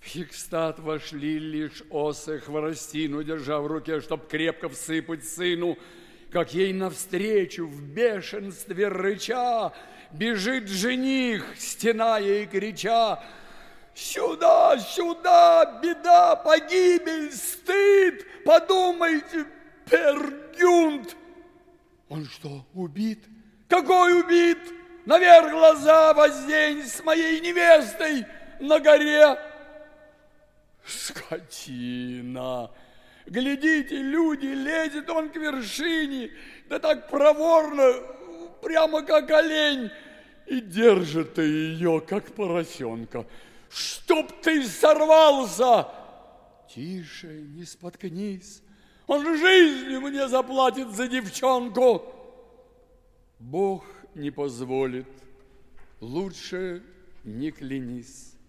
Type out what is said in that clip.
Хикстат вошли лишь осы хворостину, держа в руке, чтоб крепко всыпать сыну, как ей навстречу в бешенстве рыча бежит жених, стеная и крича: «Сюда, сюда, беда, погибель, стыд! Подумайте, Пергюнд!» Он что, убит? Какой убит? Наверх глаза воздень с моей невестой на горе. Скотина! Глядите, люди, лезет он к вершине, да так проворно, прямо как олень, и держит ее, как поросенка. Чтоб ты сорвался! Тише, не споткнись, он жизнью мне заплатит за девчонку. Бог не позволит, лучше не клянись.